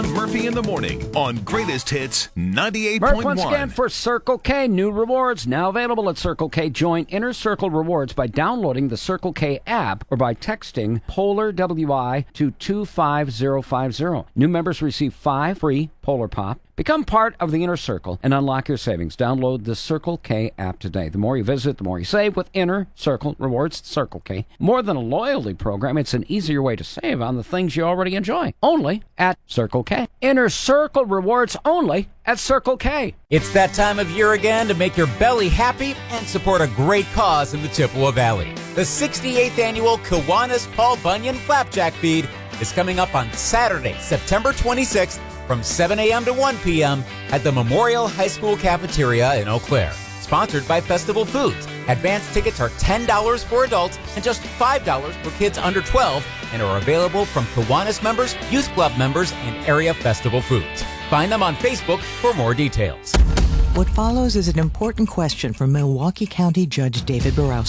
John Murphy in the morning on Greatest Hits 98.1. Murph once again for Circle K. New rewards now available at Circle K. Join Inner Circle Rewards by downloading the Circle K app or by texting Polar WI to 25050. New members receive 5 free Polar Pop. Become part of the Inner Circle and unlock your savings. Download the Circle K app today. The more you visit, the more you save with Inner Circle Rewards. Circle K. More than a loyalty program, it's an easier way to save on the things you already enjoy. Only at Circle K. Inner Circle Rewards only at Circle K. It's that time of year again to make your belly happy and support a great cause in the Chippewa Valley. The 68th annual Kiwanis Paul Bunyan Flapjack Feed is coming up on Saturday, September 26th from 7 a.m. to 1 p.m. at the Memorial High School Cafeteria in Eau Claire. Sponsored by Festival Foods. Advance tickets are $10 for adults and just $5 for kids under 12 and are available from Kiwanis members, Youth Club members, and area Festival Foods. Find them on Facebook for more details. What follows is an important question from Milwaukee County Judge David Borowski.